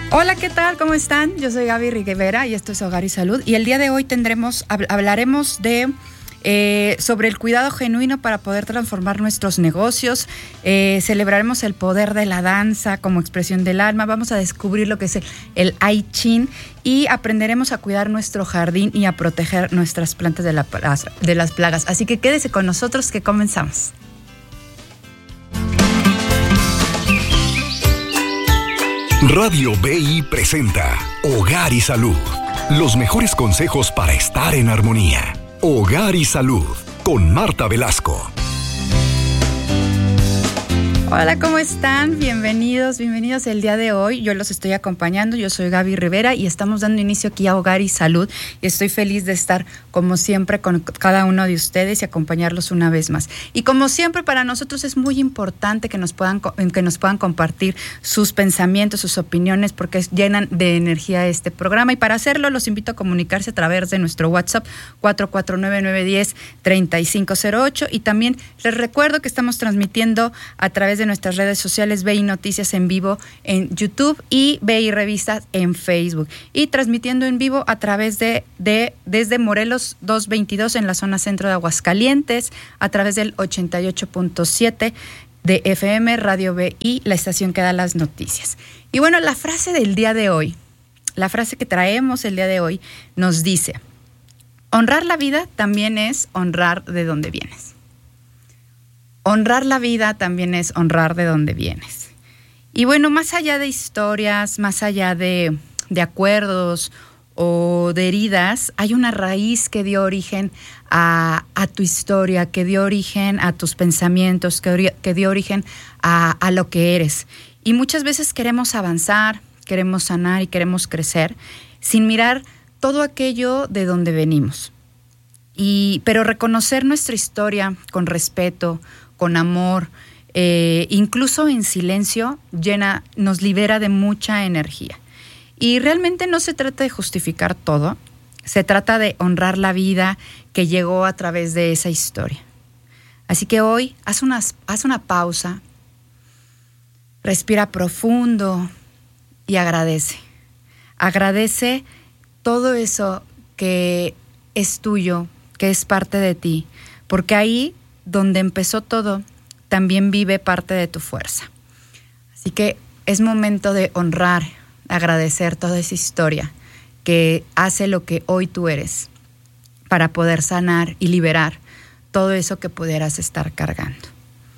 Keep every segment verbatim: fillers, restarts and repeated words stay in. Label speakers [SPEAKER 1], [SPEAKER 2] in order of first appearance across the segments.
[SPEAKER 1] Hola, ¿qué tal? ¿Cómo están? Yo soy Gaby Rivera y esto es Hogar y Salud. Y el día de hoy tendremos, hablaremos de eh, sobre el cuidado genuino para poder transformar nuestros negocios. Eh, celebraremos el poder de la danza como expresión del alma. Vamos a descubrir lo que es el, el I Ching y aprenderemos a cuidar nuestro jardín y a proteger nuestras plantas de, la, de las plagas. Así que quédese con nosotros que comenzamos.
[SPEAKER 2] Radio B I presenta Hogar y Salud. Los mejores consejos para estar en armonía. Hogar y Salud con Marta Velasco.
[SPEAKER 1] Hola, ¿cómo están? Bienvenidos, bienvenidos el día de hoy. Yo los estoy acompañando, yo soy Gaby Rivera y estamos dando inicio aquí a Hogar y Salud. Y estoy feliz de estar, como siempre, con cada uno de ustedes y acompañarlos una vez más. Y como siempre, para nosotros es muy importante que nos puedan, que nos puedan compartir sus pensamientos, sus opiniones, porque llenan de energía este programa. Y para hacerlo, los invito a comunicarse a través de nuestro WhatsApp cuatro cuatro nueve, nueve uno cero, tres cinco cero ocho. Y también les recuerdo que estamos transmitiendo a través de nuestras redes sociales B I Noticias en vivo en YouTube y B I Revistas en Facebook, y transmitiendo en vivo a través de, de desde Morelos doscientos veintidós en la zona centro de Aguascalientes a través del ochenta y ocho punto siete de F M Radio B I, la estación que da las noticias. Y bueno, la frase del día de hoy, la frase que traemos el día de hoy nos dice: honrar la vida también es honrar de dónde vienes. Honrar la vida también es honrar de dónde vienes. Y bueno, más allá de historias, más allá de, de acuerdos o de heridas, hay una raíz que dio origen a, a tu historia, que dio origen a tus pensamientos, que, que dio origen a, a lo que eres. Y muchas veces queremos avanzar, queremos sanar y queremos crecer sin mirar todo aquello de donde venimos. Y, pero reconocer nuestra historia con respeto, con amor, eh, incluso en silencio, llena, nos libera de mucha energía. Y realmente no se trata de justificar todo, se trata de honrar la vida que llegó a través de esa historia. Así que hoy, haz una, haz una pausa, respira profundo y agradece. Agradece todo eso que es tuyo, que es parte de ti, porque ahí donde empezó todo, también vive parte de tu fuerza. Así que es momento de honrar, agradecer toda esa historia que hace lo que hoy tú eres, para poder sanar y liberar todo eso que pudieras estar cargando.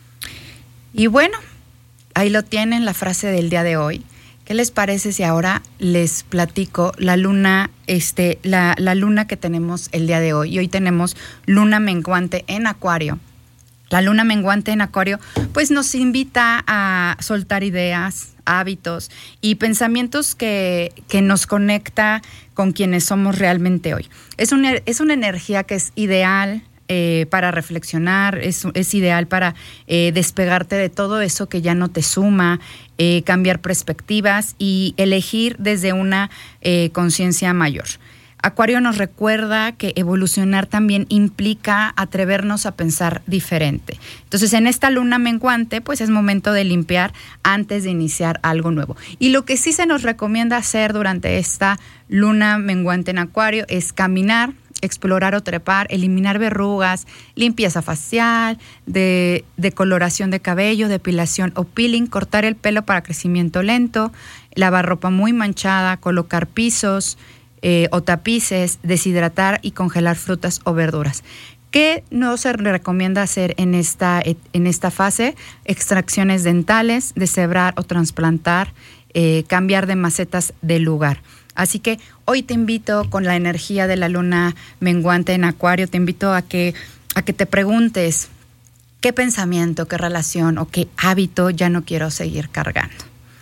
[SPEAKER 1] Y bueno, ahí lo tienen, la frase del día de hoy. ¿Qué les parece si ahora les platico la luna, este, la, la luna que tenemos el día de hoy? Y hoy tenemos luna menguante en Acuario. La luna menguante en Acuario pues nos invita a soltar ideas, hábitos y pensamientos que, que nos conecta con quienes somos realmente hoy. Es una, es una energía que es ideal eh, para reflexionar, es, es ideal para eh, despegarte de todo eso que ya no te suma, eh, cambiar perspectivas y elegir desde una eh, conciencia mayor. Acuario nos recuerda que evolucionar también implica atrevernos a pensar diferente. Entonces, en esta luna menguante, pues es momento de limpiar antes de iniciar algo nuevo. Y lo que sí se nos recomienda hacer durante esta luna menguante en Acuario es caminar, explorar o trepar, eliminar verrugas, limpieza facial, de, decoloración de cabello, depilación o peeling, cortar el pelo para crecimiento lento, lavar ropa muy manchada, colocar pisos, Eh, o tapices, deshidratar y congelar frutas o verduras. ¿Qué no se recomienda hacer en esta, en esta fase? Extracciones dentales, deshebrar o trasplantar, eh, cambiar de macetas de lugar. Así que hoy te invito, con la energía de la luna menguante en Acuario, te invito a que, a que te preguntes qué pensamiento, qué relación o qué hábito ya no quiero seguir cargando.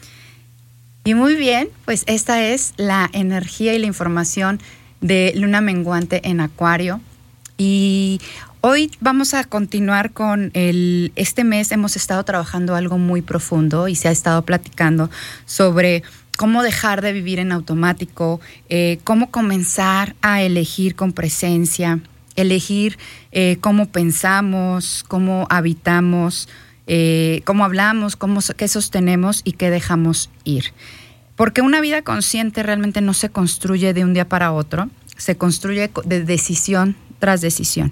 [SPEAKER 1] Y muy bien, pues esta es la energía y la información de luna menguante en Acuario. Y hoy vamos a continuar con el, este mes hemos estado trabajando algo muy profundo y se ha estado platicando sobre cómo dejar de vivir en automático, eh, cómo comenzar a elegir con presencia, elegir eh, cómo pensamos, cómo habitamos, eh, cómo hablamos, cómo, qué sostenemos y qué dejamos ir. Porque una vida consciente realmente no se construye de un día para otro, se construye de decisión tras decisión.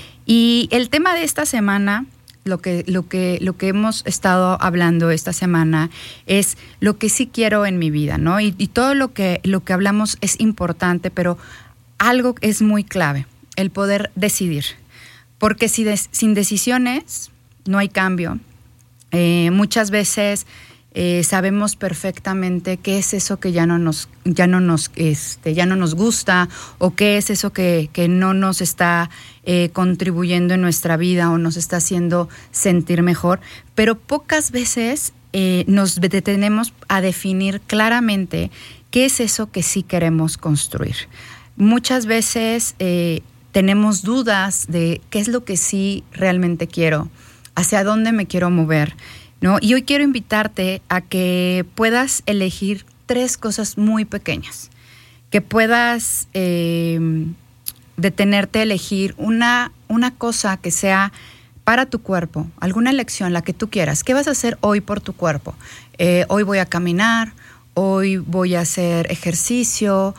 [SPEAKER 1] Y el tema de esta semana, lo que, lo que, lo que hemos estado hablando esta semana es lo que sí quiero en mi vida, ¿no? Y, y todo lo que, lo que hablamos es importante, pero algo es muy clave, el poder decidir. Porque si de, sin decisiones no hay cambio. Eh, muchas veces eh, sabemos perfectamente qué es eso que ya no nos, ya no nos, este, ya no nos gusta, o qué es eso que, que no nos está eh, contribuyendo en nuestra vida o nos está haciendo sentir mejor. Pero pocas veces eh, nos detenemos a definir claramente qué es eso que sí queremos construir. Muchas veces eh, tenemos dudas de qué es lo que sí realmente quiero, hacia dónde me quiero mover, ¿no? Y hoy quiero invitarte a que puedas elegir tres cosas muy pequeñas, que puedas eh, detenerte a elegir una, una cosa que sea para tu cuerpo, alguna elección, la que tú quieras. ¿Qué vas a hacer hoy por tu cuerpo? Eh, hoy voy a caminar, hoy voy a hacer ejercicio,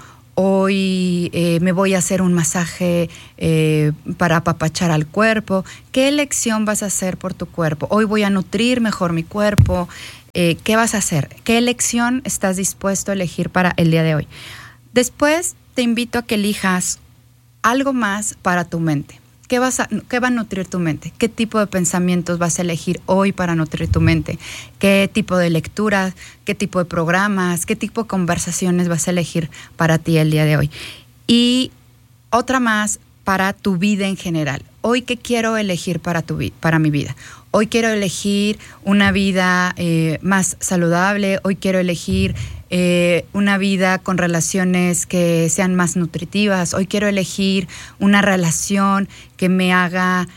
[SPEAKER 1] hoy eh, me voy a hacer un masaje eh, para apapachar al cuerpo. ¿Qué elección vas a hacer por tu cuerpo? Hoy voy a nutrir mejor mi cuerpo. Eh, ¿Qué vas a hacer? ¿Qué elección estás dispuesto a elegir para el día de hoy? Después te invito a que elijas algo más para tu mente. ¿Qué, vas a, ¿Qué va a nutrir tu mente? ¿Qué tipo de pensamientos vas a elegir hoy para nutrir tu mente? ¿Qué tipo de lecturas? ¿Qué tipo de programas? ¿Qué tipo de conversaciones vas a elegir para ti el día de hoy? Y otra más para tu vida en general. Hoy, ¿qué quiero elegir para, tu, para mi vida? Hoy quiero elegir una vida eh, más saludable. Hoy quiero elegir Eh, una vida con relaciones que sean más nutritivas. Hoy quiero elegir una relación que me haga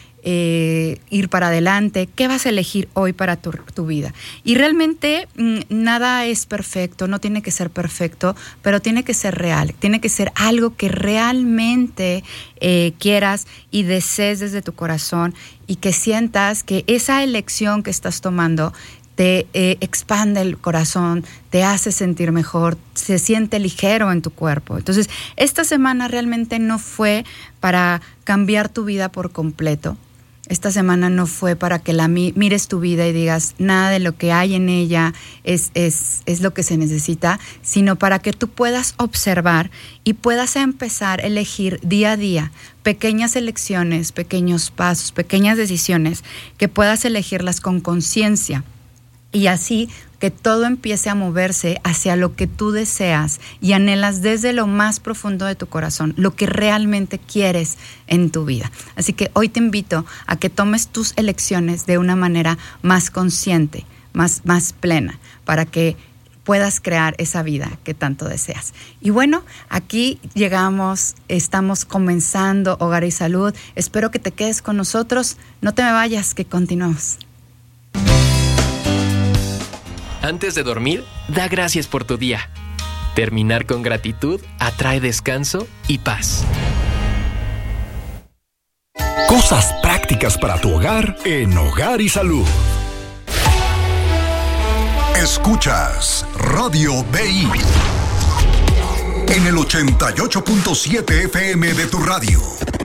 [SPEAKER 1] eh, ir para adelante. ¿Qué vas a elegir hoy para tu, tu vida? Y realmente mmm, nada es perfecto, no tiene que ser perfecto, pero tiene que ser real, tiene que ser algo que realmente eh, quieras y desees desde tu corazón, y que sientas que esa elección que estás tomando te eh, expande el corazón, te hace sentir mejor, se siente ligero en tu cuerpo. Entonces, esta semana realmente no fue para cambiar tu vida por completo. Esta semana no fue para que la mi- mires tu vida y digas nada de lo que hay en ella es, es, es lo que se necesita, sino para que tú puedas observar y puedas empezar a elegir día a día pequeñas elecciones, pequeños pasos, pequeñas decisiones, que puedas elegirlas con conciencia. Y así que todo empiece a moverse hacia lo que tú deseas y anhelas desde lo más profundo de tu corazón, lo que realmente quieres en tu vida. Así que hoy te invito a que tomes tus elecciones de una manera más consciente, más, más plena, para que puedas crear esa vida que tanto deseas. Y bueno, aquí llegamos, estamos comenzando Hogar y Salud. Espero que te quedes con nosotros. No te me vayas, que continuamos.
[SPEAKER 3] Antes de dormir, da gracias por tu día. Terminar con gratitud atrae descanso y paz.
[SPEAKER 2] Cosas prácticas para tu hogar en Hogar y Salud. Escuchas Radio B I en el ochenta y ocho punto siete F M de tu radio.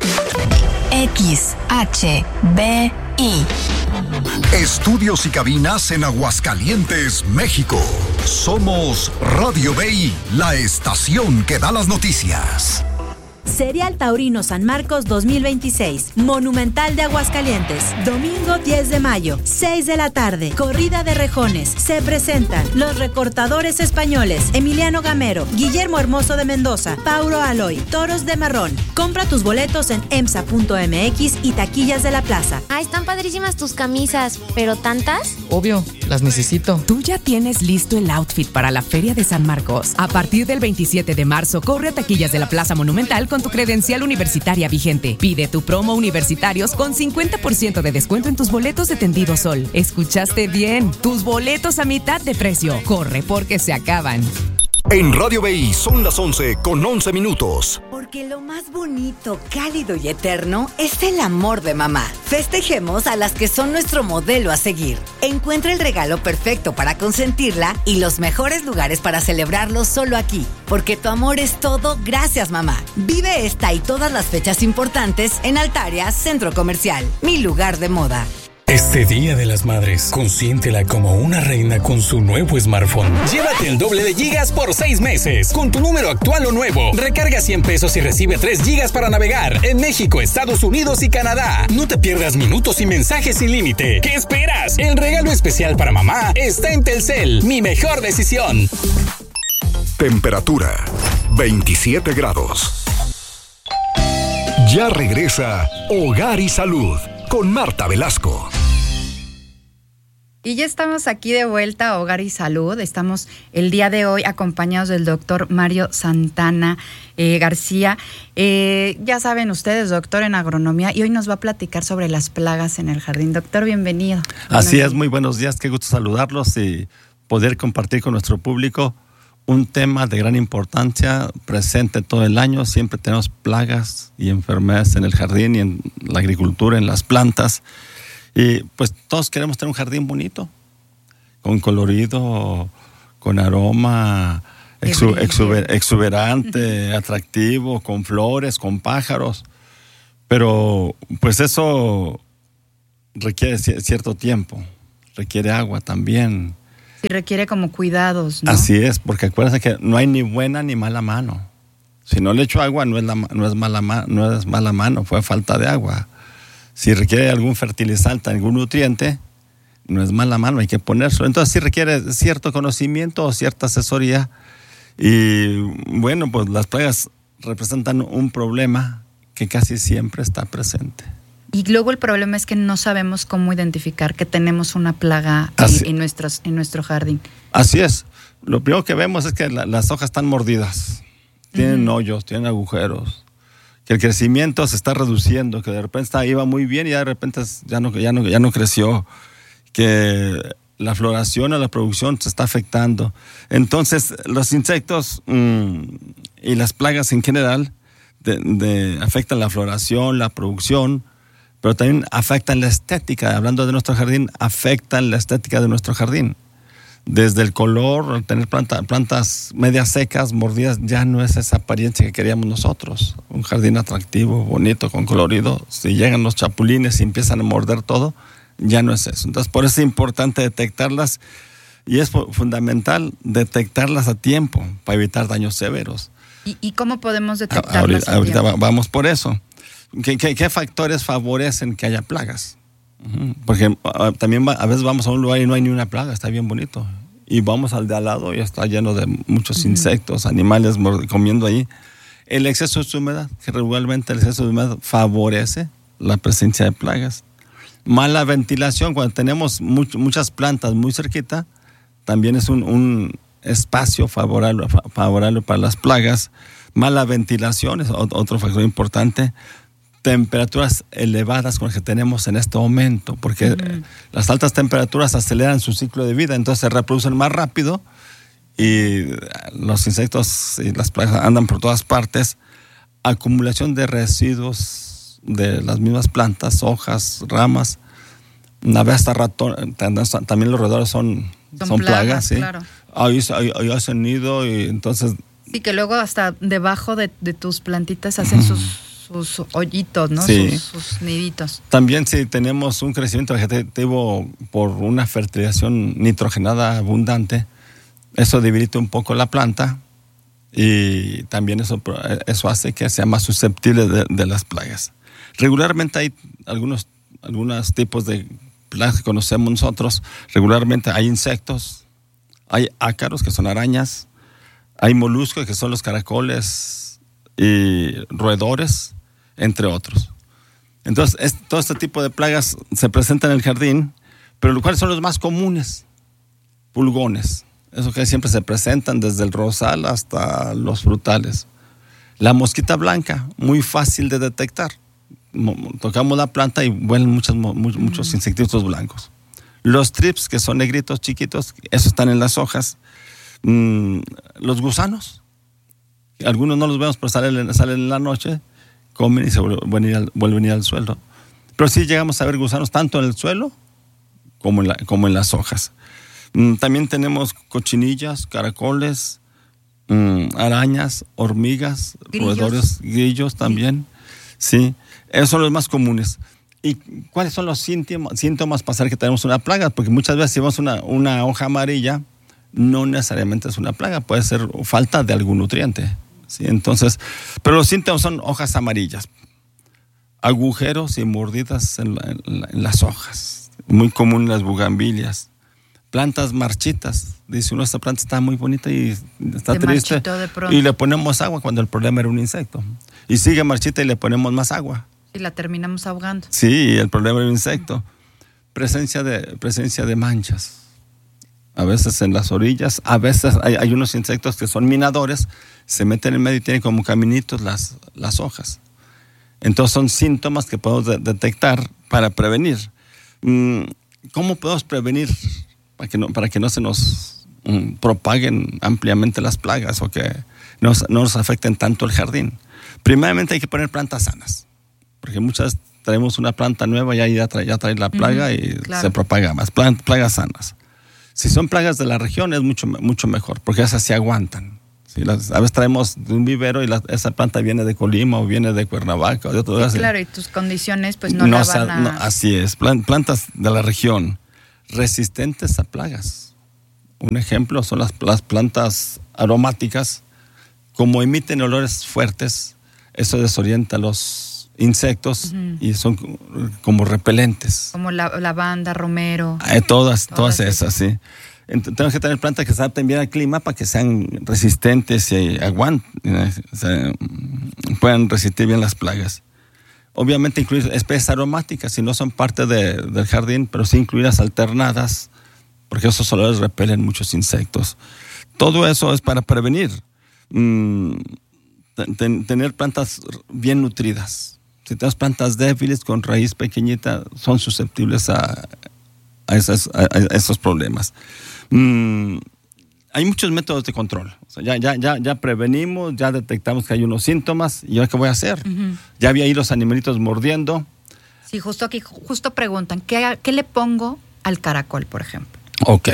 [SPEAKER 4] X H B I.
[SPEAKER 2] Estudios y cabinas en Aguascalientes, México. Somos Radio B I, la estación que da las noticias.
[SPEAKER 4] Serial Taurino San Marcos dos mil veintiséis, Monumental de Aguascalientes, domingo diez de mayo, seis de la tarde, corrida de rejones. Se presentan los recortadores españoles, Emiliano Gamero, Guillermo Hermoso de Mendoza, Paulo Aloy, Toros de Marrón. Compra tus boletos en emsa punto m x y taquillas de la plaza.
[SPEAKER 5] Ah, están padrísimas tus camisas, ¿pero tantas?
[SPEAKER 6] Obvio, las necesito.
[SPEAKER 7] ¿Tú ya tienes listo el outfit para la Feria de San Marcos? A partir del veintisiete de marzo, corre a taquillas de la Plaza Monumental con tu credencial universitaria vigente. Pide tu promo universitarios con cincuenta por ciento de descuento en tus boletos de Tendido Sol. ¿Escuchaste bien? Tus boletos a mitad de precio. Corre porque se acaban.
[SPEAKER 2] En Radio B I son las once con once minutos.
[SPEAKER 6] Porque lo más bonito, cálido y eterno es el amor de mamá. Festejemos a las que son nuestro modelo a seguir. Encuentra el regalo perfecto para consentirla y los mejores lugares para celebrarlo solo aquí. Porque tu amor es todo, gracias mamá. Vive esta y todas las fechas importantes en Altaria Centro Comercial, mi lugar de moda.
[SPEAKER 8] Este Día de las Madres, consiéntela como una reina con su nuevo smartphone. Llévate el doble de gigas por seis meses con tu número actual o nuevo. Recarga cien pesos y recibe tres gigas para navegar en México, Estados Unidos y Canadá. No te pierdas minutos y mensajes sin límite. ¿Qué esperas? El regalo especial para mamá está en Telcel. Mi mejor decisión.
[SPEAKER 2] Temperatura veintisiete grados. Ya regresa Hogar y Salud con Marta Velasco.
[SPEAKER 1] Y ya estamos aquí de vuelta a Hogar y Salud. Estamos el día de hoy acompañados del doctor Mario Santana eh, García. Eh, ya saben ustedes, doctor en agronomía, y hoy nos va a platicar sobre las plagas en el jardín. Doctor, bienvenido.
[SPEAKER 9] Así es, muy buenos días, qué gusto saludarlos y poder compartir con nuestro público un tema de gran importancia, presente todo el año. Siempre tenemos plagas y enfermedades en el jardín y en la agricultura, en las plantas. Y pues todos queremos tener un jardín bonito, con colorido, con aroma exu- exuber- exuberante, atractivo, con flores, con pájaros. Pero pues eso requiere cierto tiempo, requiere agua también.
[SPEAKER 1] Sí, requiere como cuidados, ¿no?
[SPEAKER 9] Así es, porque acuérdense que no hay ni buena ni mala mano. Si no le echo agua, no es, la, no es, mala, no es mala mano, fue falta de agua. Si requiere algún fertilizante, algún nutriente, no es mala mano, hay que ponérselo. Entonces sí requiere cierto conocimiento o cierta asesoría. Y bueno, pues las plagas representan un problema que casi siempre está presente.
[SPEAKER 1] Y luego el problema es que no sabemos cómo identificar que tenemos una plaga en, en, nuestros, en nuestro jardín.
[SPEAKER 9] Así es. Lo primero que vemos es que la, las hojas están mordidas, tienen uh-huh. hoyos, tienen agujeros, que el crecimiento se está reduciendo, que de repente está, iba muy bien y ya de repente ya no, ya no, ya no creció, que la floración o la producción se está afectando. Entonces, los insectos mmm, y las plagas en general de, de, afectan la floración, la producción, pero también afectan la estética. Hablando de nuestro jardín, afectan la estética de nuestro jardín. Desde el color, al tener planta, plantas medias secas, mordidas, ya no es esa apariencia que queríamos nosotros. Un jardín atractivo, bonito, con colorido. Si llegan los chapulines y empiezan a morder todo, ya no es eso. Entonces, por eso es importante detectarlas y es fundamental detectarlas a tiempo para evitar daños severos.
[SPEAKER 1] ¿Y, y cómo podemos detectarlas
[SPEAKER 9] ahorita,
[SPEAKER 1] a
[SPEAKER 9] ahorita
[SPEAKER 1] tiempo?
[SPEAKER 9] Vamos por eso. ¿Qué, qué, qué factores favorecen que haya plagas? Porque también a veces vamos a un lugar y no hay ni una plaga, está bien bonito. Y vamos al de al lado y está lleno de muchos uh-huh. insectos, animales comiendo ahí. El exceso de humedad, que regularmente el exceso de humedad favorece la presencia de plagas. Mala ventilación, cuando tenemos much, muchas plantas muy cerquita, también es un, un espacio favorable, favorable para las plagas. Mala ventilación es otro factor importante. Temperaturas elevadas con las que tenemos en este momento, porque uh-huh. las altas temperaturas aceleran su ciclo de vida, entonces se reproducen más rápido y los insectos y las plagas andan por todas partes. Acumulación de residuos de las mismas plantas, hojas, ramas. Una vez hasta ratón, también los roedores son, son, son plagas, plagas, ¿sí? Claro. Ahí, ahí, ahí hacen nido y entonces...
[SPEAKER 1] Sí, que luego hasta debajo de, de tus plantitas hacen uh-huh. sus... sus hoyitos, ¿no?
[SPEAKER 9] Sí.
[SPEAKER 1] Sus, sus niditos.
[SPEAKER 9] También si tenemos un crecimiento vegetativo por una fertilización nitrogenada abundante, eso debilita un poco la planta y también eso, eso hace que sea más susceptible de, de las plagas. Regularmente hay algunos, algunos tipos de plagas que conocemos nosotros. Regularmente hay insectos, hay ácaros que son arañas, hay moluscos que son los caracoles y roedores, entre otros. Entonces, es, todo este tipo de plagas se presentan en el jardín, pero ¿cuáles son los más comunes? Pulgones, eso que siempre se presentan desde el rosal hasta los frutales. La mosquita blanca, muy fácil de detectar. Tocamos la planta y vuelan muchos, muchos insectitos blancos. Los trips, que son negritos chiquitos, esos están en las hojas. Mm, los gusanos, algunos no los vemos, pero salen, salen en la noche, comen y se vuelven a ir al, vuelven a ir al suelo. Pero sí llegamos a ver gusanos tanto en el suelo como en, la, como en las hojas. Mm, también tenemos cochinillas, caracoles, mm, arañas, hormigas,
[SPEAKER 1] grillos.
[SPEAKER 9] roedores, grillos también. Sí, esos son los más comunes. ¿Y cuáles son los síntomas, síntomas para saber que tenemos una plaga? Porque muchas veces si vemos una, una hoja amarilla, no necesariamente es una plaga, puede ser falta de algún nutriente. ¿Sí? Entonces, pero los síntomas son hojas amarillas, agujeros y mordidas en, la, en, la, en las hojas, muy común las bugambilias, plantas marchitas. Dice uno, esta planta está muy bonita y está
[SPEAKER 1] Se
[SPEAKER 9] triste, y le ponemos agua cuando el problema era un insecto. Y sigue marchita y le ponemos más agua.
[SPEAKER 1] Y la terminamos ahogando.
[SPEAKER 9] Sí, el problema era un insecto. Presencia de, presencia de manchas. A veces en las orillas, a veces hay, hay unos insectos que son minadores, se meten en medio y tienen como caminitos las, las hojas. Entonces son síntomas que podemos de, detectar para prevenir. ¿Cómo podemos prevenir para que no, para que no se nos um, propaguen ampliamente las plagas o que no, no nos afecten tanto el jardín? Primeramente hay que poner plantas sanas, porque muchas traemos una planta nueva y ya trae, ya trae la plaga uh-huh, y claro. se propaga más. Plant, plagas sanas. Si son plagas de la región es mucho, mucho mejor, porque esas se aguantan. ¿Sí? Las, a veces traemos de un vivero y la, esa planta viene de Colima o viene de Cuernavaca. O de otro,
[SPEAKER 1] sí, claro, y tus condiciones pues no, no la van a...
[SPEAKER 9] No, así es, plantas de la región resistentes a plagas. Un ejemplo son las, las plantas aromáticas. Como emiten olores fuertes, eso desorienta a los insectos uh-huh. y son como repelentes.
[SPEAKER 1] Como la lavanda, romero.
[SPEAKER 9] Eh, todas, todas, todas esas, sí. Entonces, tenemos que tener plantas que se adapten bien al clima para que sean resistentes y aguanten, eh, se, puedan resistir bien las plagas. Obviamente incluir especies aromáticas, si no son parte de, del jardín, pero sí incluirlas alternadas, porque esos olores repelen muchos insectos. Todo eso es para prevenir. Mm, ten, tener plantas bien nutridas. Si tenemos plantas débiles con raíz pequeñita, son susceptibles a, a, esas, a, a esos problemas. Mm, hay muchos métodos de control. O sea, ya, ya, ya, ya prevenimos, ya detectamos que hay unos síntomas, ¿y ahora qué voy a hacer? Uh-huh. Ya vi ahí los animalitos mordiendo.
[SPEAKER 1] Sí, justo aquí, justo preguntan, ¿qué, qué le pongo al caracol, por ejemplo?
[SPEAKER 9] Ok.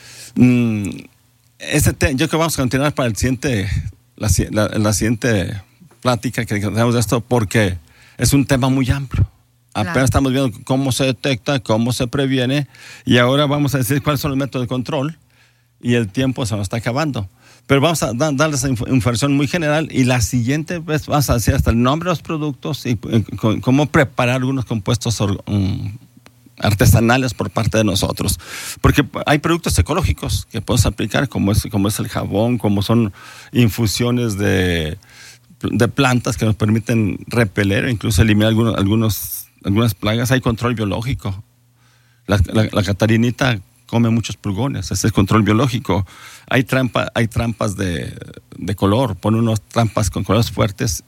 [SPEAKER 9] Mm, ese te, yo creo que vamos a continuar para el siguiente, la, la, la siguiente plática que tenemos de esto, porque es un tema muy amplio. Apenas claro. estamos viendo cómo se detecta, cómo se previene, y ahora vamos a decir cuáles son los métodos de control, y el tiempo se nos está acabando. Pero vamos a da, darles información muy general, y la siguiente vez vamos a decir hasta el nombre de los productos y, y, y cómo preparar algunos compuestos um, artesanales por parte de nosotros. Porque hay productos ecológicos que podemos aplicar, como es, como es el jabón, como son infusiones de, de plantas que nos permiten repeler o incluso eliminar algunos, algunos, algunas plagas. Hay control biológico. La, la, la catarinita come muchos pulgones, ese es control biológico. Hay, trampa, hay trampas de, de color, pone unas trampas con colores fuertes,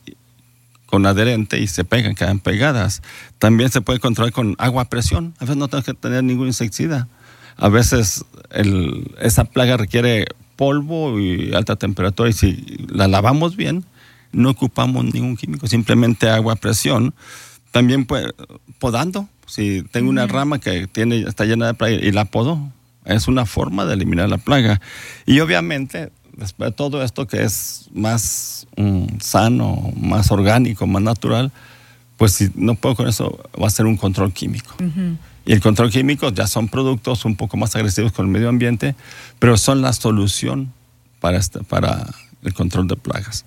[SPEAKER 9] con adherente y se pegan, quedan pegadas. También se puede controlar con agua a presión. A veces no tenemos que tener ningún insecticida. A veces el, esa plaga requiere polvo y alta temperatura, y si la lavamos bien, no ocupamos ningún químico, simplemente agua a presión. También pues, podando. Si tengo una rama que tiene, está llena de plaga y la podo, es una forma de eliminar la plaga. Y obviamente, después de todo esto que es más um, sano, más orgánico, más natural, pues si no puedo con eso, va a ser un control químico. Uh-huh. Y el control químico ya son productos un poco más agresivos con el medio ambiente, pero son la solución para, este, para el control de plagas.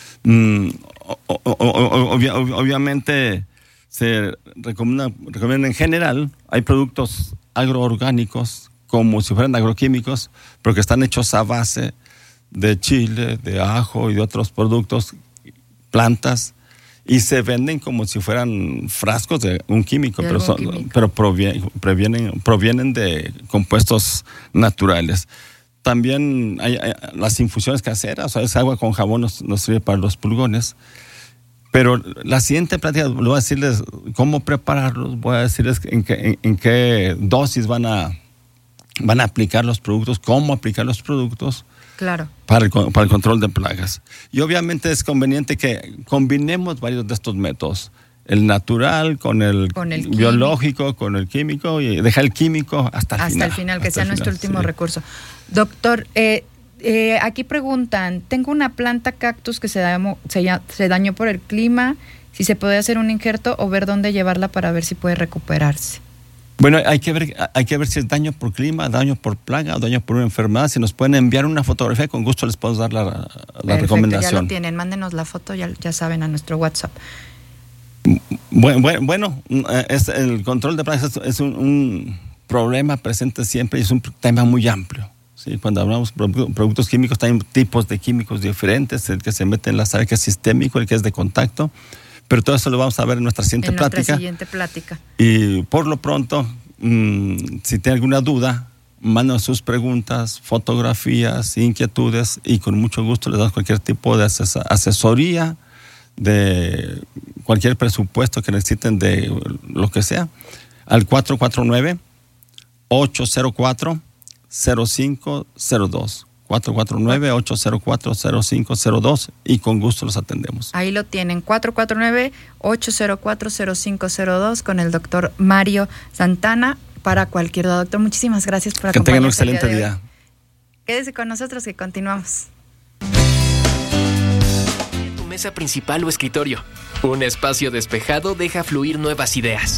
[SPEAKER 9] Mm, o, o, o, obvia, obviamente se recomienda, recomienda en general, hay productos agroorgánicos como si fueran agroquímicos, pero que están hechos a base de chile, de ajo y de otros productos, plantas, y se venden como si fueran frascos de un químico, de pero, son, químico. pero provienen, provienen, provienen de compuestos naturales. También hay, hay las infusiones caseras, o sea, esa agua con jabón nos, nos sirve para los pulgones. Pero la siguiente plática voy a decirles cómo prepararlos, voy a decirles en qué, en, en qué dosis van a, van a aplicar los productos, cómo aplicar los productos,
[SPEAKER 1] Claro.
[SPEAKER 9] Para el, para el control de plagas. Y obviamente es conveniente que combinemos varios de estos métodos. El natural con el,
[SPEAKER 1] con el
[SPEAKER 9] biológico, con el químico, y dejar el químico hasta el
[SPEAKER 1] hasta
[SPEAKER 9] final.
[SPEAKER 1] el final, que
[SPEAKER 9] hasta
[SPEAKER 1] sea
[SPEAKER 9] el
[SPEAKER 1] nuestro
[SPEAKER 9] final,
[SPEAKER 1] último
[SPEAKER 9] sí.
[SPEAKER 1] recurso. Doctor, eh, eh, aquí preguntan, tengo una planta cactus que se, dañó, se, se dañó por el clima, si se puede hacer un injerto o ver dónde llevarla para ver si puede recuperarse.
[SPEAKER 9] Bueno, hay que ver, hay que ver si es daño por clima, daño por plaga o daño por una enfermedad. Si nos pueden enviar una fotografía, con gusto les podemos dar la, la
[SPEAKER 1] Perfecto,
[SPEAKER 9] recomendación.
[SPEAKER 1] Ya lo tienen, mándenos la foto, ya, ya saben, a nuestro WhatsApp.
[SPEAKER 9] Bueno, bueno, bueno es, el control de plagas es, es un, un problema presente siempre y es un tema muy amplio. ¿Sí? Cuando hablamos de productos químicos, hay tipos de químicos diferentes, el que se mete en la sal, el que es sistémico, el que es de contacto. Pero todo eso lo vamos a ver en nuestra siguiente
[SPEAKER 1] en
[SPEAKER 9] plática.
[SPEAKER 1] nuestra siguiente plática.
[SPEAKER 9] Y por lo pronto, mmm, si tiene alguna duda, manden sus preguntas, fotografías, inquietudes, y con mucho gusto les damos cualquier tipo de ases- asesoría, de cualquier presupuesto que necesiten de lo que sea, al cuatro cuatro nueve, ocho cero cuatro, cero cinco cero dos. cuatro cuatro nueve, ocho cero cuatro, cero cinco cero dos y con gusto los atendemos.
[SPEAKER 1] Ahí lo tienen, cuatro cuatro nueve, ocho cero cuatro, cero cinco cero dos con el doctor Mario Santana para cualquier duda. Doctor, muchísimas gracias por acompañarnos.
[SPEAKER 9] Que tengan un excelente
[SPEAKER 1] día.
[SPEAKER 9] día.
[SPEAKER 1] Quédese con nosotros que continuamos.
[SPEAKER 3] Tu mesa principal o escritorio. Un espacio despejado deja fluir nuevas ideas.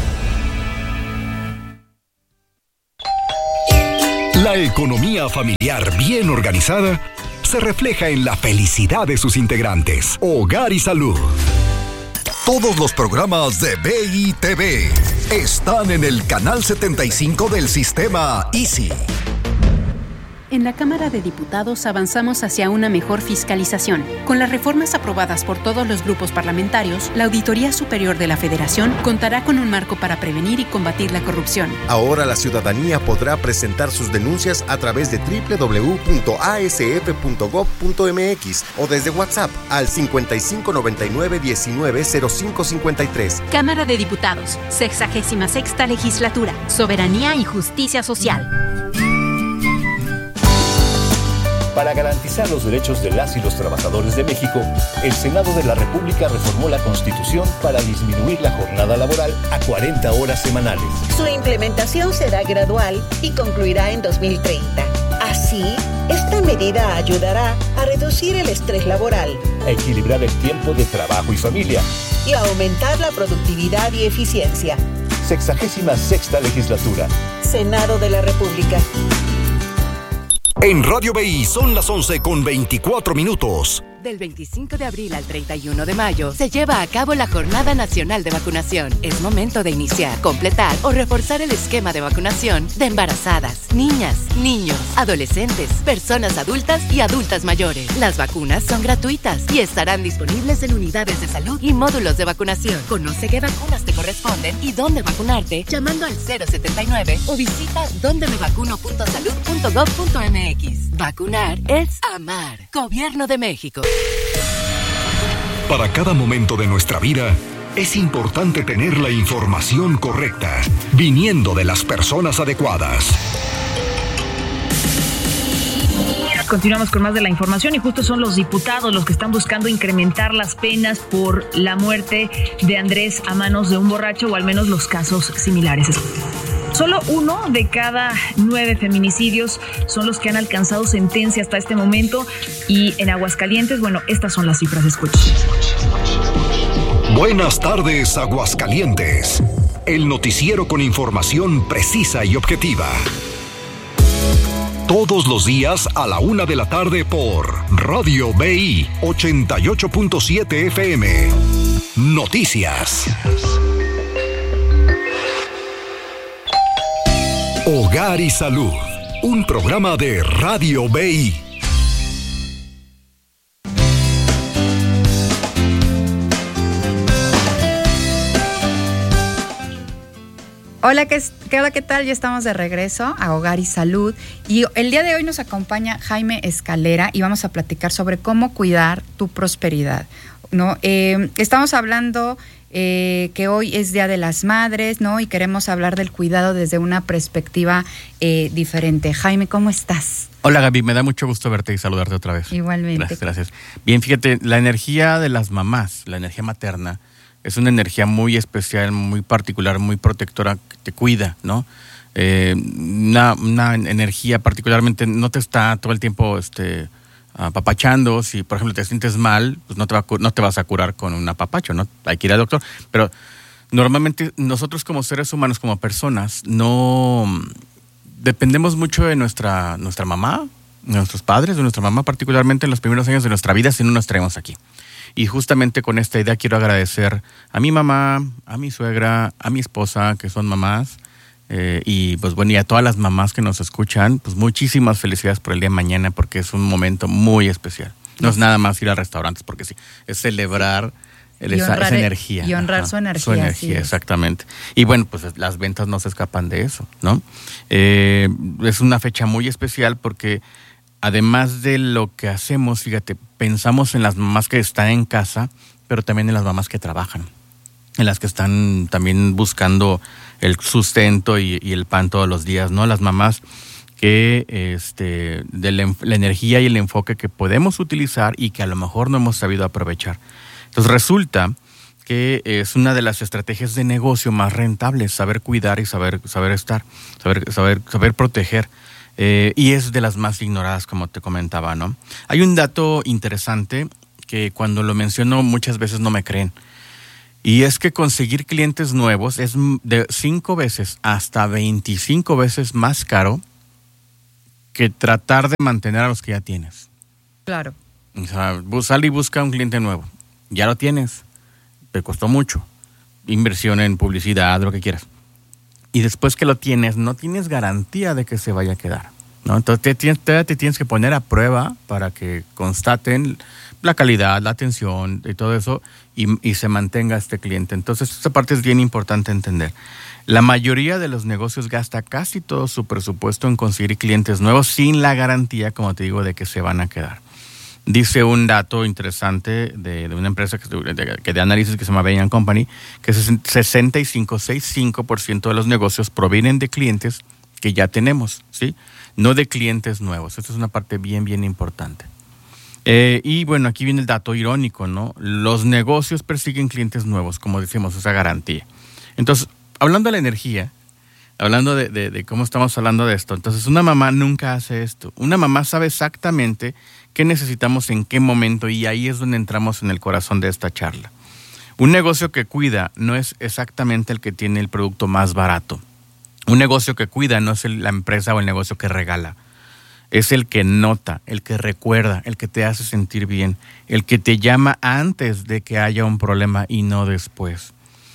[SPEAKER 2] La economía familiar bien organizada se refleja en la felicidad de sus integrantes. Hogar y Salud. Todos los programas de B I T V están en el canal setenta y cinco del sistema Easy.
[SPEAKER 10] En la Cámara de Diputados avanzamos hacia una mejor fiscalización. Con las reformas aprobadas por todos los grupos parlamentarios, la Auditoría Superior de la Federación contará con un marco para prevenir y combatir la corrupción.
[SPEAKER 11] Ahora la ciudadanía podrá presentar sus denuncias a través de doble u doble u doble u punto a s f punto gob punto m x o desde WhatsApp al cincuenta y cinco noventa y nueve diecinueve cero cinco cincuenta y tres.
[SPEAKER 10] Cámara de Diputados, sexagésima sexta Legislatura, Soberanía y Justicia Social.
[SPEAKER 12] Para garantizar los derechos de las y los trabajadores de México, el Senado de la República reformó la Constitución para disminuir la jornada laboral a cuarenta horas semanales.
[SPEAKER 13] Su implementación será gradual y concluirá en dos mil treinta. Así, esta medida ayudará a reducir el estrés laboral,
[SPEAKER 12] A equilibrar el tiempo de trabajo y familia.
[SPEAKER 13] y a aumentar la productividad y eficiencia.
[SPEAKER 12] Sexagésima sexta Legislatura.
[SPEAKER 13] Senado de la República.
[SPEAKER 2] En Radio B I son las once con veinticuatro minutos.
[SPEAKER 14] Del veinticinco de abril al treinta y uno de mayo se lleva a cabo la Jornada Nacional de Vacunación. Es momento de iniciar, completar o reforzar el esquema de vacunación de embarazadas, niñas, niños, adolescentes, personas adultas y adultas mayores. Las vacunas son gratuitas y estarán disponibles en unidades de salud y módulos de vacunación. Conoce qué vacunas te corresponden y dónde vacunarte llamando al cero setenta y nueve o visita donde me vacuno punto salud punto gob punto m x. Vacunar es amar. Gobierno de México.
[SPEAKER 2] Para cada momento de nuestra vida, es importante tener la información correcta, viniendo de las personas adecuadas.
[SPEAKER 15] Continuamos con más de la información y justo son los diputados los que están buscando incrementar las penas por la muerte de Andrés a manos de un borracho o al menos los casos similares. Solo uno de cada nueve feminicidios son los que han alcanzado sentencia hasta este momento y en Aguascalientes, bueno, estas son las cifras, escuchen.
[SPEAKER 2] Buenas tardes, Aguascalientes. El noticiero con información precisa y objetiva. Todos los días a la una de la tarde por Radio B I ochenta y ocho punto siete F M. Noticias. Hogar y Salud, un programa de Radio B I.
[SPEAKER 1] Hola, ¿qué, qué, hola, ¿qué tal? Ya estamos de regreso a Hogar y Salud y el día de hoy nos acompaña Jaime Escalera y vamos a platicar sobre cómo cuidar tu prosperidad. ¿no? Eh, estamos hablando eh, que hoy es Día de las Madres, ¿no? Y queremos hablar del cuidado desde una perspectiva eh, diferente. Jaime, ¿cómo estás?
[SPEAKER 16] Hola Gaby, me da mucho gusto verte y saludarte otra vez.
[SPEAKER 1] Igualmente.
[SPEAKER 16] Gracias, gracias. Bien, fíjate, la energía de las mamás, la energía materna, es una energía muy especial, muy particular, muy protectora, que te cuida, ¿no? Eh, una, una energía particularmente, no te está todo el tiempo este, apapachando. Si, por ejemplo, te sientes mal, pues no te, va, no te vas a curar con un apapacho, ¿no? Hay que ir al doctor. Pero normalmente nosotros como seres humanos, como personas, no dependemos mucho de nuestra, nuestra mamá, de nuestros padres, de nuestra mamá, particularmente en los primeros años de nuestra vida, si no nos traemos aquí. Y justamente con esta idea quiero agradecer a mi mamá, a mi suegra, a mi esposa, que son mamás, eh, y pues bueno, y a todas las mamás que nos escuchan, pues muchísimas felicidades por el día de mañana, porque es un momento muy especial. No es nada más ir a restaurantes, porque sí, es celebrar el, esa, esa energía.
[SPEAKER 1] Y honrar Ajá, su energía.
[SPEAKER 16] Su energía, sí, exactamente. Y bueno, pues las ventas no se escapan de eso, ¿no? Eh, es una fecha muy especial porque además de lo que hacemos, fíjate, pensamos en las mamás que están en casa, pero también en las mamás que trabajan, en las que están también buscando el sustento y, y el pan todos los días, ¿no? Las mamás que, este, de la, la energía y el enfoque que podemos utilizar y que a lo mejor no hemos sabido aprovechar. Entonces resulta que es una de las estrategias de negocio más rentables, saber cuidar y saber, saber estar, saber, saber, saber proteger. Eh, y es de las más ignoradas, como te comentaba, ¿no? Hay un dato interesante que cuando lo menciono muchas veces no me creen. Y es que conseguir clientes nuevos es de cinco veces hasta veinticinco veces más caro que tratar de mantener a los que ya tienes.
[SPEAKER 1] Claro.
[SPEAKER 16] O sea, sal y busca un cliente nuevo. Ya lo tienes. Te costó mucho. Inversión en publicidad, lo que quieras. Y después que lo tienes, no tienes garantía de que se vaya a quedar, ¿no? Entonces te tienes, te, te tienes que poner a prueba para que constaten la calidad, la atención y todo eso y, y se mantenga este cliente. Entonces esta parte es bien importante entender. La mayoría de los negocios gasta casi todo su presupuesto en conseguir clientes nuevos sin la garantía, como te digo, de que se van a quedar. Dice un dato interesante de, de una empresa que de, que de análisis que se llama Bain and Company, que sesenta y cinco, sesenta y cinco por ciento de los negocios provienen de clientes que ya tenemos, ¿sí? No de clientes nuevos. Esta es una parte bien, bien importante. Eh, y bueno, aquí viene el dato irónico, ¿no? Los negocios persiguen clientes nuevos, como decimos, esa garantía. Entonces, hablando de la energía, hablando de, de, de cómo estamos hablando de esto, entonces una mamá nunca hace esto. Una mamá sabe exactamente qué necesitamos en qué momento y ahí es donde entramos en el corazón de esta charla. Un negocio que cuida no es exactamente el que tiene el producto más barato. Un negocio que cuida no es el, la empresa o el negocio que regala. Es el que nota, el que recuerda, el que te hace sentir bien, el que te llama antes de que haya un problema y no después.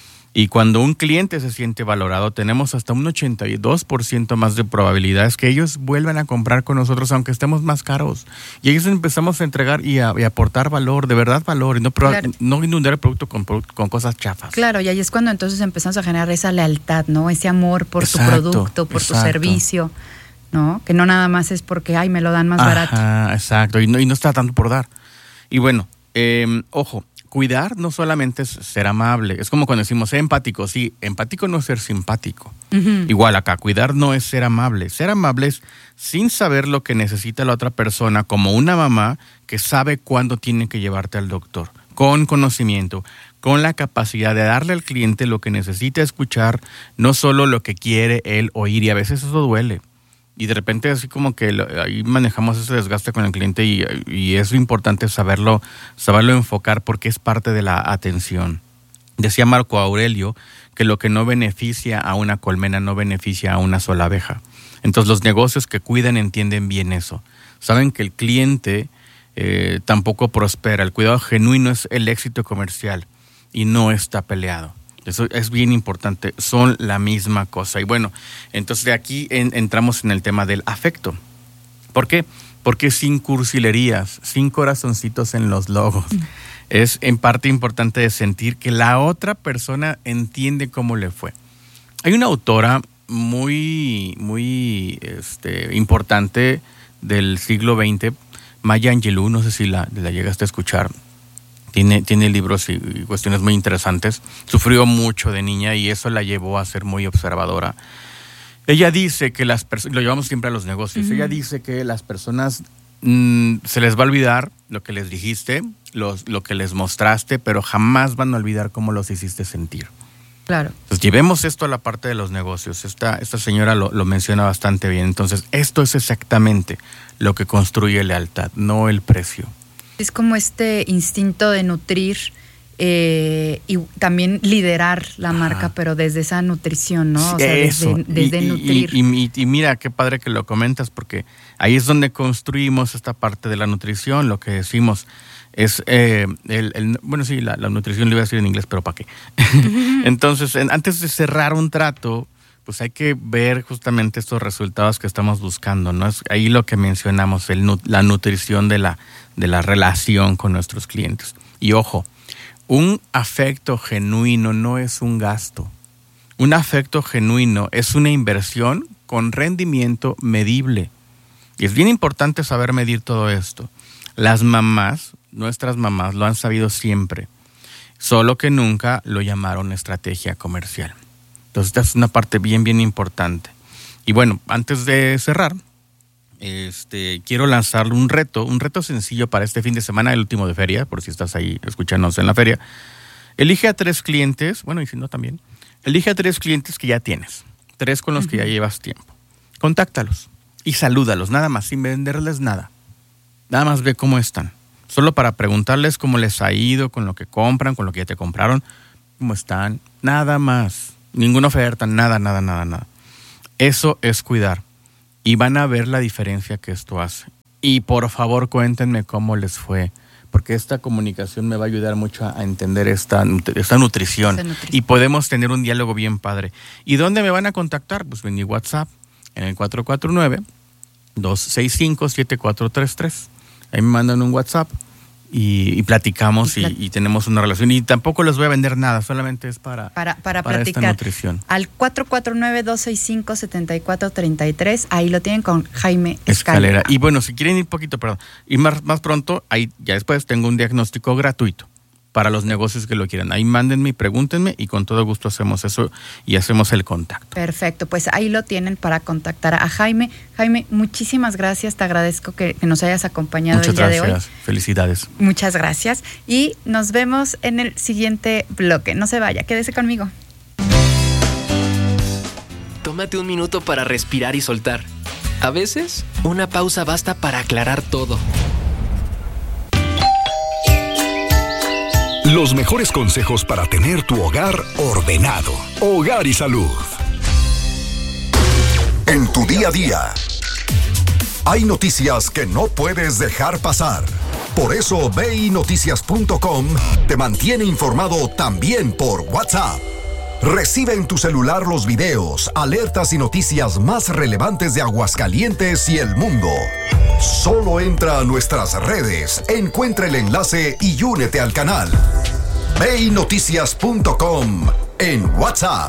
[SPEAKER 16] Y cuando un cliente se siente valorado, tenemos hasta un ochenta y dos por ciento más de probabilidades que ellos vuelvan a comprar con nosotros, aunque estemos más caros. Y ahí empezamos a entregar y a, y a aportar valor, de verdad valor, y no, claro. no inundar el producto con, con cosas chafas.
[SPEAKER 1] Claro, y ahí es cuando entonces empezamos a generar esa lealtad, ¿no? Ese amor por exacto, tu producto, por exacto. tu servicio, ¿no? Que no nada más es porque, ay, me lo dan más
[SPEAKER 16] Ajá,
[SPEAKER 1] barato.
[SPEAKER 16] Exacto, y no, y no está tanto por dar. Y bueno, eh, ojo, cuidar no solamente es ser amable, es como cuando decimos ser empático, sí, empático no es ser simpático. Uh-huh. Igual acá, cuidar no es ser amable, ser amable es sin saber lo que necesita la otra persona, como una mamá que sabe cuándo tiene que llevarte al doctor, con conocimiento, con la capacidad de darle al cliente lo que necesita escuchar, no solo lo que quiere él oír, y a veces eso duele. Y de repente así como que lo, ahí manejamos ese desgaste con el cliente y, y es importante saberlo, saberlo enfocar porque es parte de la atención. Decía Marco Aurelio que lo que no beneficia a una colmena no beneficia a una sola abeja. Entonces los negocios que cuidan entienden bien eso. Saben que el cliente eh, tampoco prospera. El cuidado genuino es el éxito comercial y no está peleado. Eso es bien importante, son la misma cosa. Y bueno, entonces de aquí en, entramos en el tema del afecto. ¿Por qué? Porque sin cursilerías, sin corazoncitos en los logos, mm. es en parte importante de sentir que la otra persona entiende cómo le fue. Hay una autora muy, muy este, importante del siglo veinte, Maya Angelou, no sé si la, la llegaste a escuchar, Tiene, tiene libros y, y cuestiones muy interesantes. Sufrió mucho de niña y eso la llevó a ser muy observadora. Ella dice que las personas, lo llevamos siempre a los negocios, uh-huh. ella dice que las personas mmm, se les va a olvidar lo que les dijiste, los, lo que les mostraste, pero jamás van a olvidar cómo los hiciste sentir.
[SPEAKER 1] Claro.
[SPEAKER 16] Entonces, llevemos esto a la parte de los negocios. Esta, esta señora lo, lo menciona bastante bien. Entonces, esto es exactamente lo que construye lealtad, no el precio.
[SPEAKER 1] Es como este instinto de nutrir eh, y también liderar la Ajá. marca, pero desde esa nutrición, ¿no? O sea,
[SPEAKER 16] Eso.
[SPEAKER 1] desde, desde
[SPEAKER 16] y,
[SPEAKER 1] nutrir.
[SPEAKER 16] Y, y, y, y mira, qué padre que lo comentas, porque ahí es donde construimos esta parte de la nutrición, lo que decimos. Es, eh, el, el, bueno, sí, la, la nutrición le iba a decir en inglés, pero ¿para qué? Entonces, en, antes de cerrar un trato, pues hay que ver justamente estos resultados que estamos buscando, ¿no? Es ahí lo que mencionamos, el, la nutrición de la, de la relación con nuestros clientes. Y ojo, un afecto genuino no es un gasto. Un afecto genuino es una inversión con rendimiento medible. Y es bien importante saber medir todo esto. Las mamás, nuestras mamás, lo han sabido siempre, solo que nunca lo llamaron estrategia comercial. Entonces, esta es una parte bien, bien importante. Y bueno, antes de cerrar, este, quiero lanzarle un reto, un reto sencillo para este fin de semana, el último de feria, por si estás ahí escuchándonos en la feria. Elige a tres clientes, bueno, y si no también, elige a tres clientes que ya tienes, tres con los uh-huh. que ya llevas tiempo. Contáctalos y salúdalos, nada más, sin venderles nada. Nada más ve cómo están. Solo para preguntarles cómo les ha ido con lo que compran, con lo que ya te compraron, cómo están. Nada más. Ninguna oferta, nada, nada, nada, nada. Eso es cuidar. Y van a ver la diferencia que esto hace. Y por favor cuéntenme cómo les fue. Porque esta comunicación me va a ayudar mucho a entender esta, esta nutrición. Esta nutrición. Y podemos tener un diálogo bien padre. ¿Y dónde me van a contactar? Pues en mi WhatsApp, en el cuatro cuatro nueve, dos seis cinco, siete cuatro tres tres. Ahí me mandan un WhatsApp y, y platicamos y, plat- y, y tenemos una relación. Y tampoco les voy a vender nada, solamente es para,
[SPEAKER 1] para, para,
[SPEAKER 16] para
[SPEAKER 1] platicar.
[SPEAKER 16] esta nutrición.
[SPEAKER 1] Al cuatro cuatro nueve, dos seis cinco, siete cuatro tres tres, ahí lo tienen con Jaime Escalera.
[SPEAKER 16] Escalera. Y bueno, si quieren ir poquito, perdón, y más, más pronto, ahí ya después tengo un diagnóstico gratuito para los negocios que lo quieran. Ahí mándenme y pregúntenme y con todo gusto hacemos eso y hacemos el contacto.
[SPEAKER 1] Perfecto, pues ahí lo tienen para contactar a Jaime. Jaime, muchísimas gracias, te agradezco que, que nos hayas acompañado
[SPEAKER 16] Muchas
[SPEAKER 1] el día
[SPEAKER 16] gracias.
[SPEAKER 1] de hoy.
[SPEAKER 16] Felicidades.
[SPEAKER 1] Muchas gracias y nos vemos en el siguiente bloque. No se vaya, quédese conmigo.
[SPEAKER 3] Tómate un minuto para respirar y soltar. A veces, una pausa basta para aclarar todo.
[SPEAKER 2] Los mejores consejos para tener tu hogar ordenado. Hogar y Salud. En tu día a día, hay noticias que no puedes dejar pasar. Por eso ve y noticias punto com te mantiene informado también por WhatsApp. Recibe en tu celular los videos, alertas y noticias más relevantes de Aguascalientes y el mundo. Solo entra a nuestras redes, encuentra el enlace y únete al canal. ve y noticias punto com en WhatsApp.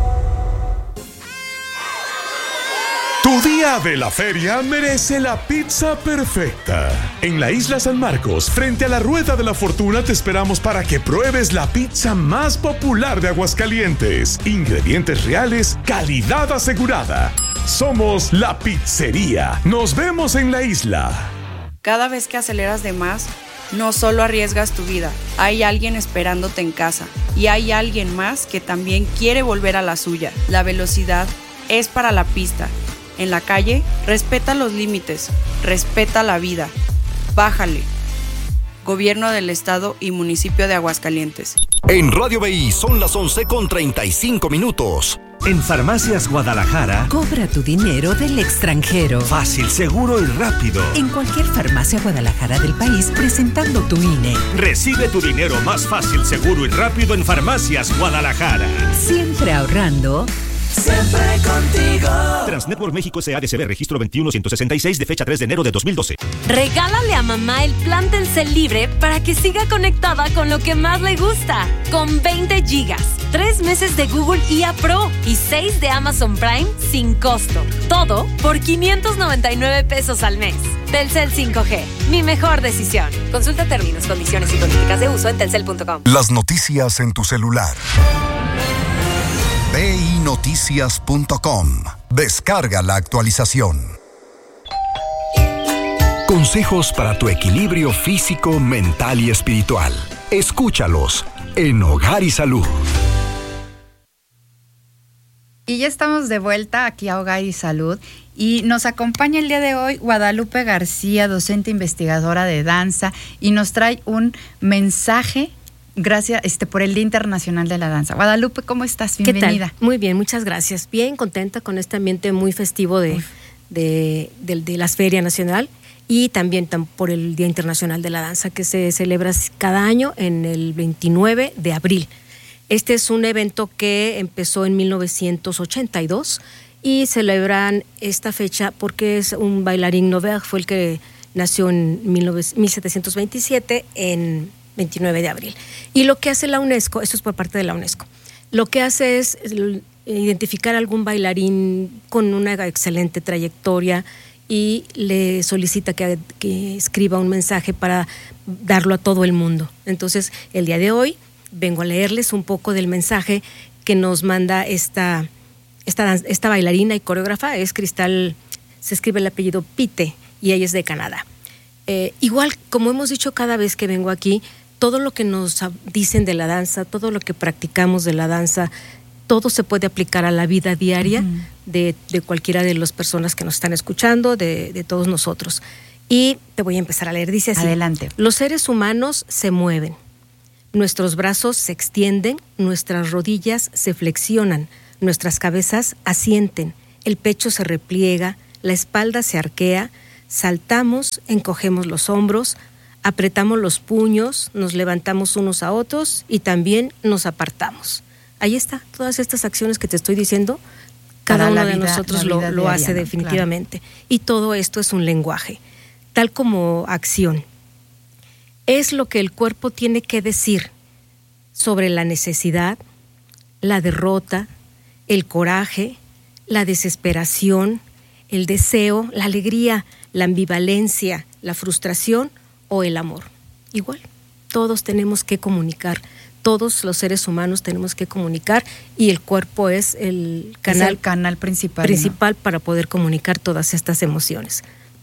[SPEAKER 17] Tu día de la feria merece la pizza perfecta. En la Isla San Marcos, frente a la Rueda de la Fortuna, te esperamos para que pruebes la pizza más popular de Aguascalientes. Ingredientes reales, calidad asegurada. Somos La Pizzería. Nos vemos en la isla.
[SPEAKER 18] Cada vez que aceleras de más, no solo arriesgas tu vida, hay alguien esperándote en casa. Y hay alguien más que también quiere volver a la suya. La velocidad es para la pista. En la calle, respeta los límites, respeta la vida. Bájale. Gobierno del Estado y Municipio de Aguascalientes.
[SPEAKER 2] En Radio B I son las once con treinta y cinco minutos.
[SPEAKER 19] En Farmacias Guadalajara,
[SPEAKER 20] cobra tu dinero del extranjero.
[SPEAKER 19] Fácil, seguro y rápido.
[SPEAKER 20] En cualquier farmacia Guadalajara del país, presentando tu I N E.
[SPEAKER 19] Recibe tu dinero más fácil, seguro y rápido en Farmacias Guadalajara.
[SPEAKER 20] Siempre ahorrando.
[SPEAKER 19] Siempre contigo.
[SPEAKER 21] Transnetwork México S A D C B, registro veintiuno ciento sesenta y seis de fecha tres de enero de dos mil doce.
[SPEAKER 22] Regálale a mamá el plan Telcel Libre para que siga conectada con lo que más le gusta. Con veinte gigas, tres meses de Google I A Pro y seis de Amazon Prime sin costo. Todo por quinientos noventa y nueve pesos al mes. Telcel cinco G, mi mejor decisión. Consulta términos, condiciones y políticas de uso en telcel punto com.
[SPEAKER 2] Las noticias en tu celular. ve i noticias punto com. Descarga la actualización. Consejos para tu equilibrio físico, mental y espiritual. Escúchalos en Hogar y Salud.
[SPEAKER 1] Y ya estamos de vuelta aquí a Hogar y Salud y nos acompaña el día de hoy Guadalupe García, docente investigadora de danza, y nos trae un mensaje gracias este por el Día Internacional de la Danza. Guadalupe, ¿cómo estás? Bienvenida.
[SPEAKER 4] ¿Qué tal? Muy bien, muchas gracias. Bien contenta con este ambiente muy festivo de, de, de, de la Feria Nacional y también por el Día Internacional de la Danza que se celebra cada año en el veintinueve de abril. Este es un evento que empezó en mil novecientos ochenta y dos y celebran esta fecha porque es un bailarín Noverre, fue el que nació en mil setecientos veintisiete en veintinueve de abril. Y lo que hace la UNESCO, esto es por parte de la UNESCO, lo que hace es identificar a algún bailarín con una excelente trayectoria y le solicita que, que escriba un mensaje para darlo a todo el mundo. Entonces, el día de hoy vengo a leerles un poco del mensaje que nos manda esta, esta, esta bailarina y coreógrafa. Es Cristal, se escribe el apellido Pite y ella es de Canadá. Eh, igual, como hemos dicho cada vez que vengo aquí, todo lo que nos dicen de la danza, todo lo que practicamos de la danza, todo se puede aplicar a la vida diaria uh-huh. de, de cualquiera de las personas que nos están escuchando, de, de todos nosotros. Y te voy a empezar a leer. Dice así.
[SPEAKER 1] Adelante.
[SPEAKER 4] Los seres humanos se mueven. Nuestros brazos se extienden, nuestras rodillas se flexionan, nuestras cabezas asienten, el pecho se repliega, la espalda se arquea, saltamos, encogemos los hombros, apretamos los puños, nos levantamos unos a otros y también nos apartamos. Ahí está, todas estas acciones que te estoy diciendo, cada uno de nosotros lo, lo hace definitivamente. Claro. Y todo esto es un lenguaje, tal como acción. Es lo que el cuerpo tiene que decir sobre la necesidad, la derrota, el coraje, la desesperación, el deseo, la alegría, la ambivalencia, la frustración o el amor. Igual, todos tenemos que comunicar, todos los seres humanos tenemos que comunicar y el cuerpo es el canal,
[SPEAKER 1] es el canal principal,
[SPEAKER 4] principal
[SPEAKER 1] ¿no?
[SPEAKER 4] para poder comunicar todas estas emociones.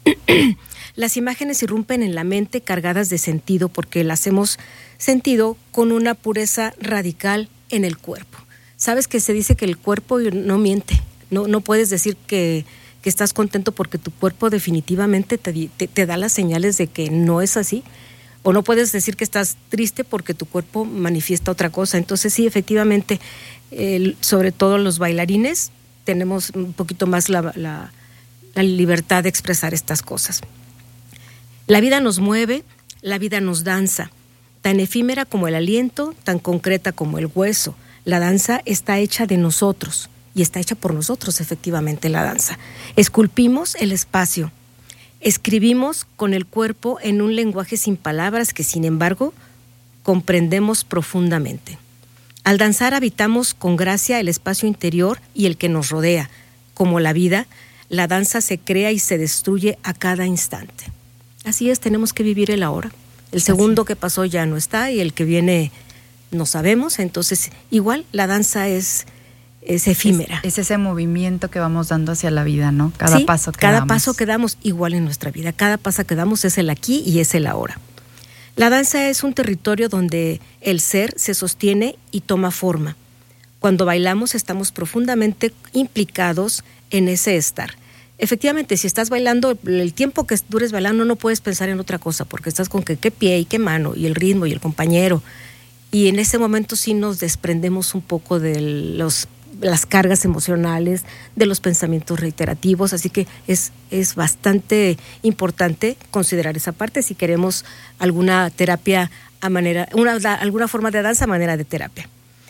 [SPEAKER 4] Las imágenes irrumpen en la mente cargadas de sentido porque las hemos sentido con una pureza radical en el cuerpo. Sabes que se dice que el cuerpo no miente, no, no puedes decir que, que estás contento porque tu cuerpo definitivamente te, te, te da las señales de que no es así, o no puedes decir que estás triste porque tu cuerpo manifiesta otra cosa. Entonces sí, efectivamente, el, sobre todo los bailarines tenemos un poquito más la, la, la libertad de expresar estas cosas. La vida nos mueve, la vida nos danza, tan efímera como el aliento, tan concreta como el hueso. La danza está hecha de nosotros y está hecha por nosotros, efectivamente, la danza. Esculpimos el espacio, escribimos con el cuerpo en un lenguaje sin palabras que, sin embargo, comprendemos profundamente. Al danzar habitamos con gracia el espacio interior y el que nos rodea. Como la vida, la danza se crea y se destruye a cada instante. Así es, tenemos que vivir el ahora. El segundo que pasó ya no está y el que viene no sabemos. Entonces, igual, la danza es, es efímera.
[SPEAKER 1] Es, es ese movimiento que vamos dando hacia la vida, ¿no? Cada
[SPEAKER 4] sí,
[SPEAKER 1] paso que
[SPEAKER 4] cada
[SPEAKER 1] damos.
[SPEAKER 4] paso que damos igual en nuestra vida. Cada paso que damos es el aquí y es el ahora. La danza es un territorio donde el ser se sostiene y toma forma. Cuando bailamos estamos profundamente implicados en ese estar. Efectivamente, si estás bailando, el tiempo que dures bailando no puedes pensar en otra cosa, porque estás con que, qué pie y qué mano, y el ritmo y el compañero. Y en ese momento sí nos desprendemos un poco de los, las cargas emocionales, de los pensamientos reiterativos, así que es, es bastante importante considerar esa parte si queremos alguna terapia a manera, una, alguna forma de danza a manera de terapia.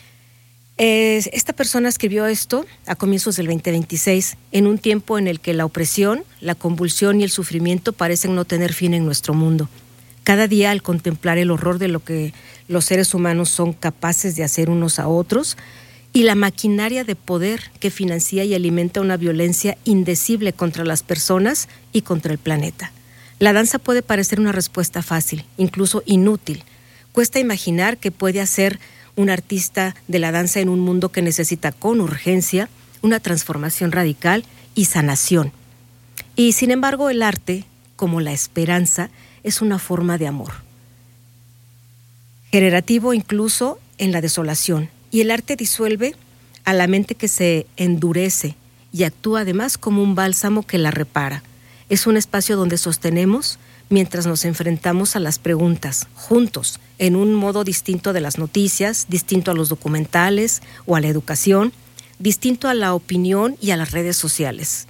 [SPEAKER 4] Eh, esta persona escribió esto a comienzos del veinte veintiséis, en un tiempo en el que la opresión, la convulsión y el sufrimiento parecen no tener fin en nuestro mundo. Cada día, al contemplar el horror de lo que los seres humanos son capaces de hacer unos a otros, y la maquinaria de poder que financia y alimenta una violencia indecible contra las personas y contra el planeta. La danza puede parecer una respuesta fácil, incluso inútil. Cuesta imaginar que puede hacer un artista de la danza en un mundo que necesita con urgencia una transformación radical y sanación. Y sin embargo, el arte, como la esperanza, es una forma de amor. Generativo incluso en la desolación. Y el arte disuelve a la mente que se endurece y actúa además como un bálsamo que la repara. Es un espacio donde sostenemos mientras nos enfrentamos a las preguntas, juntos, en un modo distinto de las noticias, distinto a los documentales o a la educación, distinto a la opinión y a las redes sociales.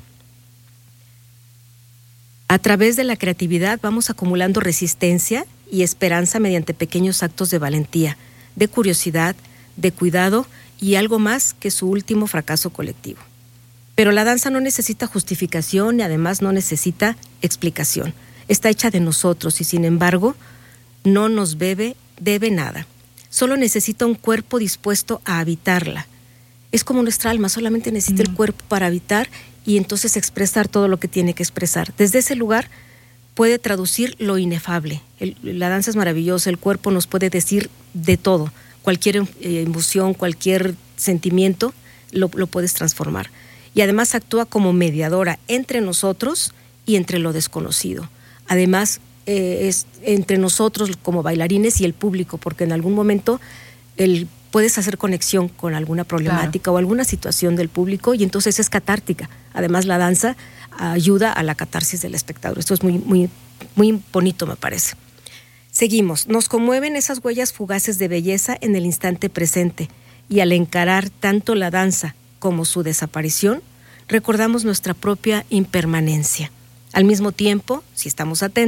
[SPEAKER 4] A través de la creatividad vamos acumulando resistencia y esperanza mediante pequeños actos de valentía, de curiosidad, de cuidado y algo más que su último fracaso colectivo. Pero la danza no necesita justificación y además no necesita explicación. Está hecha de nosotros y sin embargo no nos debe, debe nada. Solo necesita un cuerpo dispuesto a habitarla. Es como nuestra alma, solamente necesita mm. el cuerpo para habitar y entonces expresar todo lo que tiene que expresar. Desde ese lugar puede traducir lo inefable. El, la danza es maravillosa, el cuerpo nos puede decir de todo. Cualquier eh, emoción, cualquier sentimiento, lo, lo puedes transformar. Y además actúa como mediadora entre nosotros y entre lo desconocido. Además, eh, es entre nosotros como bailarines y el público, porque en algún momento el, puedes hacer conexión con alguna problemática claro. o alguna situación del público y entonces es catártica. Además, la danza ayuda a la catarsis del espectador. Esto es muy, muy, muy bonito, me parece. Seguimos. Nos conmueven esas huellas fugaces de belleza en el instante presente y al encarar tanto la danza como su desaparición, recordamos nuestra propia impermanencia. Al mismo tiempo, si estamos atentos,